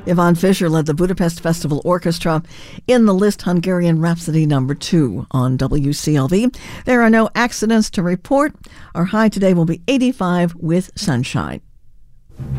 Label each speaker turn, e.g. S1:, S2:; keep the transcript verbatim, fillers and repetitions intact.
S1: Yvonne Fisher led the Budapest Festival Orchestra in the Liszt Hungarian Rhapsody number two on W C L V. There are no accidents to report. Our high today will be eighty-five with sunshine.